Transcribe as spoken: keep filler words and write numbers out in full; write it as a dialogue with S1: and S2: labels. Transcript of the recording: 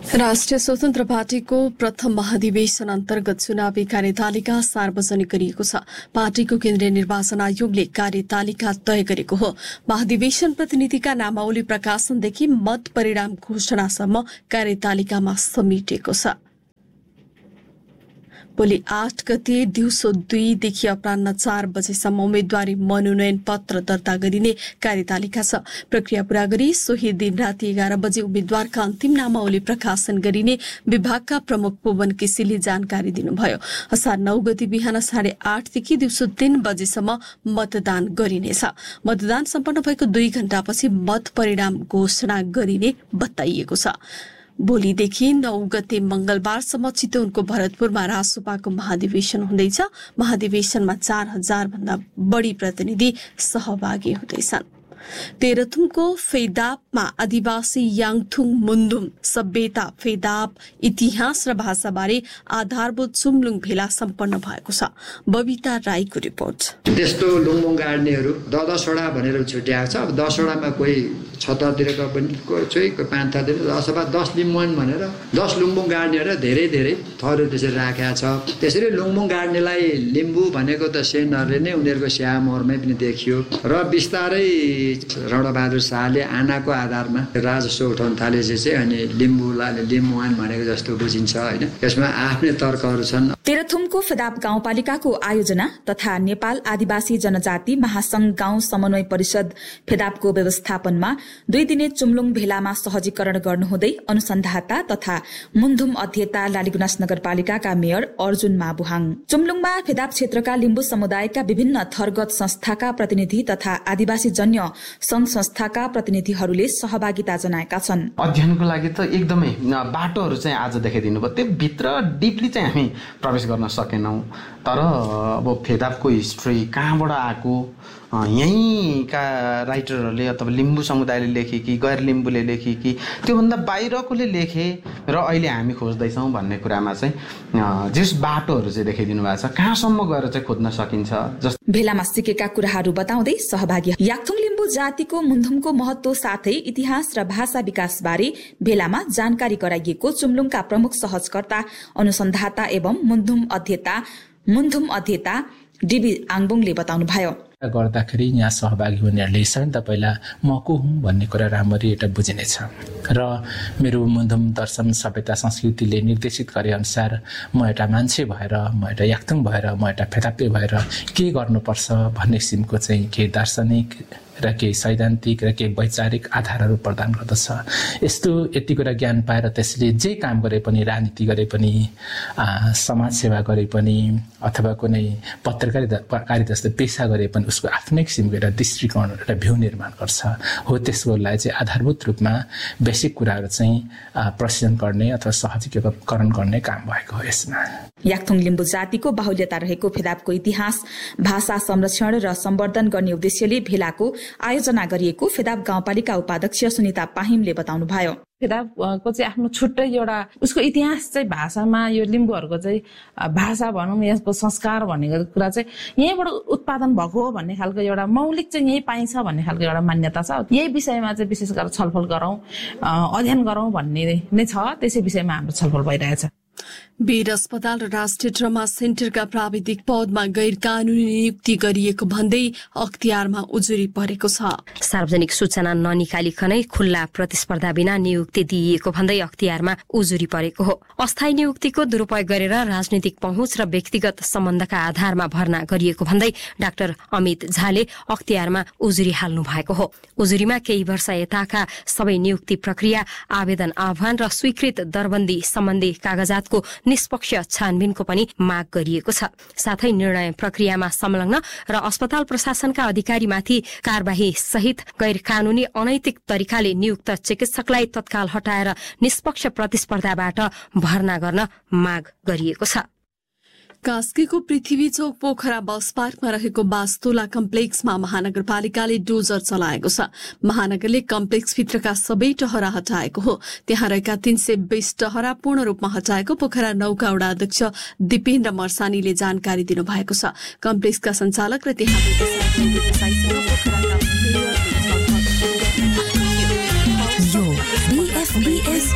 S1: राष्ट्रिय स्वतन्त्र पार्टीको प्रथम महाधिवेशन अन्तर्गत चुनावी कार्यतालिका सार्वजनिक गरिएको छ। पार्टीको केन्द्रीय निर्वाचन आयोगले कार्यतालिका तय गरेको हो। महाधिवेशन प्रतिनिधिका नामावली प्रकाशनदेखि मत परिणाम घोषणासम्म कार्यतालिकामा समेटिएको छ। भोलि आठ गते दिउँसो दुईदेखि अपराह्न चार बजेसम्म उम्मेद्वारी मनोनयन पत्र दर्ता गरिने कार्यतालिका छ। प्रक्रिया पूरा गरी सोही दिन राति एघार बजे उम्मेद्वारका अन्तिम नामावली प्रकाशन गरिने विभागका प्रमुख पवन केसीले जानकारी दिनुभयो। असार नौ गते बिहान साढे आठदेखि दिउँसो तीन बजेसम्म मतदान गरिनेछ। मतदान सम्पन्न भएको दुई घण्टापछि मत परिणाम घोषणा गरिने बताइएको छ। भोलिदेखि नौ गते मंगलबारसम्म चितवनको भरतपुरमा रासोपाको महाधिवेशन हुँदैछ। महाधिवेशनमा चार हजार भन्दा बढी प्रतिनिधि सहभागी हुँदैछन्। तेह्रथुमको फेदापमा आदिवासी याङथुङ मुन्धुम सभ्यता फेदाप इतिहास र भाषाबारे आधारभूत चुम्लुङ भेला सम्पन्न भएको छ। बबिता राईको रिपोर्ट।
S2: त्यस्तो लुङमुङ गाड्नेहरू द दसवटा भनेर छुट्याएको छ। अब दसवटामा कोही छत्तरतिरका पनि कोही कोही पाँचतिर अथवा दस लिम्बुवान भनेर दस लुङमुङ गाड्नेहरू धेरै धेरै थर त्यसरी राखेको छ। त्यसरी लुङमुङ गाड्नेलाई लिम्बू भनेको त सेनहरूले नै उनीहरूको स्यामोहरमै पनि देखियो र बिस्तारै रणबहादुर शाहले आनाको आधारमा राजस्व उठाउन थालेपछि चाहिँ अनि लिम्बूलाई लिम्बुवान भनेको जस्तो बुझिन्छ होइन। यसमा आफ्नै तर्कहरू छन्।
S3: तेह्रथुमको फेदाप गाउँपालिकाको आयोजना तथा नेपाल आदिवासी जनजाति महासंघ गाउँ समन्वय परिषद फेदापको व्यवस्थापनमा दुई दिने चुम्लुङ भेलामा सहजीकरण गर्नुहुँदै अनुसन्धाता तथा मुन्धुम अध्येता लालीगुनास नगरपालिकाका मेयर अर्जुन माबुहाङ, चुम्लुङमा फेदाप क्षेत्रका लिम्बू समुदायका विभिन्न थरगत संस्थाका प्रतिनिधि तथा आदिवासी जन्य संघ संस्थाका प्रतिनिधिहरूले सहभागिता जनाएका छन्।
S4: अध्ययनको लागि त एकदमै बाटोहरू चाहिँ आज देखाइदिनु भयो। त्यो भित्र डिपली चाहिँ हामी प्रवेश गर्न सकेनौं। तर अब फेदापको हिस्ट्री कहाँबाट आएको, यहीँका राइटरहरूले अथवा लिम्बू समुदायले लेखे कि गैर लिम्बूले लेखे कि त्योभन्दा बाहिरकोले लेखे र अहिले हामी खोज्दैछौँ भन्ने कुरामा चाहिँ जस बाटोहरू चाहिँ देखाइदिनु भएको छ। कहाँसम्म गएर चाहिँ खोज्न सकिन्छ।
S3: भेलामा सिकेका कुराहरू बताउँदै सहभागी याक्थुङ लिम्बू जातिको मुन्धुमको महत्व साथै इतिहास र भाषा विकास बारे भेलामा जानकारी गराइएको चुम्लुङका प्रमुख सहजकर्ता अनुसन्धाता एवं मुन्धुम अध्येता मुन्धुम अध्येता डीबी आङबुङले बताउनुभयो।
S5: गर्दाखेरि यहाँ सहभागी हुनेहरूले स्वयं त पहिला म को हुँ भन्ने कुरा राम्ररी एउटा बुझिनेछ र मेरो मुन्धुम दर्शन सभ्यता संस्कृतिले निर्देशित गरे अनुसार म एउटा मान्छे भएर, म एउटा याक्थुङ भएर, म एउटा फेदापे भएर के गर्नुपर्छ भन्ने किसिमको चाहिँ केही दार्शनिक र केही सैद्धान्तिक र केही वैचारिक आधारहरू प्रदान गर्दछ। यस्तो यति कुरा ज्ञान पाएर त्यसले जे काम गरे पनि, राजनीति गरे पनि, समाज सेवा गरे पनि अथवा कुनै पत्रकारिता जस्तो पेसा गरे पनि उसको आफ्नै किसिमको एउटा दृष्टिकोण, एउटा भ्यू निर्माण गर्छ। हो त्यसको लागि चाहिँ आधारभूत रूपमा बेसिक कुराहरू चाहिँ प्रशिक्षण गर्ने अथवा सहजीकरण गर्ने काम भएको हो। यसमा
S3: याक्थुङ लिम्बू जातिको बाहुल्यता रहेको फेदापको इतिहास, भाषा संरक्षण र सम्वर्धन गर्ने उद्देश्यले भेलाको आयोजना गरिएको फेदाप गाउँपालिका उपाध्यक्ष सुनिता पाहिमले बताउनुभयो।
S6: फेदापको चाहिँ आफ्नो छुट्टै एउटा उसको इतिहास चाहिँ भाषामा यो लिम्बूहरूको चाहिँ भाषा भनौँ, यसको संस्कार भनेको कुरा चाहिँ यहीँबाट उत्पादन भएको हो भन्ने खालको एउटा मौलिक चाहिँ यही पाइन्छ भन्ने खालको एउटा मान्यता छ। यही विषयमा चाहिँ विशेष गरेर छलफल गरौँ, अध्ययन गरौँ भन्ने नै छ। त्यसै विषयमा हाम्रो छलफल भइरहेछ।
S1: वीर अस्पताल र राष्ट्रिय ट्रमा सेन्टरका प्राविधिक पदमा गैर कानूनी नियुक्ति गरिएको भन्दै अख्तियारमा उजुरी परेको छ।
S7: सार्वजनिक सूचना ननिकालिकनै खुल्ला प्रतिस्पर्धा बिना नियुक्ति दिइएको भन्दै अख्तियारमा उजुरी परेको हो। अस्थायी नियुक्तिको दुरुपयोग गरेर राजनीतिक पहुँच र व्यक्तिगत सम्बन्धका आधारमा भर्ना गरिएको भन्दै डाक्टर अमित झाले अख्तियारमा उजुरी हाल्नु भएको हो। उजुरीमा केही वर्ष यताका सबै नियुक्ति प्रक्रिया, आवेदन आह्वान र स्वीकृत दरबन्दी सम्बन्धी कागजातको निष्पक्ष छानबिनको पनि माग गरिएको छ। साथै निर्णय प्रक्रियामा संलग्न र अस्पताल प्रशासनका अधिकारीमाथि कारबाही सहित गैर कानूनी अनैतिक तरिकाले नियुक्त चिकित्सकलाई तत्काल हटाएर निष्पक्ष प्रतिस्पर्धाबाट भर्ना गर्न माग गरिएको छ।
S1: कास्कीको पृथ्वी चौक पोखरा बस पार्कमा रहेको बास्तोला कम्प्लेक्समा महानगरपालिकाले डोजर चलाएको छ। महानगरले कम्प्लेक्सभित्रका सबै टहरा हटाएको हो। त्यहाँ रहेका तीन सय बीस टहरा पूर्ण रूपमा हटाएको पोखरा नौका वडा अध्यक्ष दिपेन्द्र मर्सानीले जानकारी दिनुभएको छ। कम्प्लेक्सका संचालक र त्यहाँ